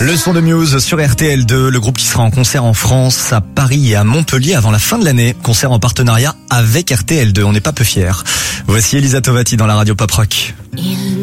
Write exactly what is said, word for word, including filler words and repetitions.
Le son de Muse sur R T L deux, le groupe qui sera en concert en France, à Paris et à Montpellier avant la fin de l'année. Concert en partenariat avec R T L deux, on n'est pas peu fiers. Voici Elisa Tovati dans la radio Pop Rock.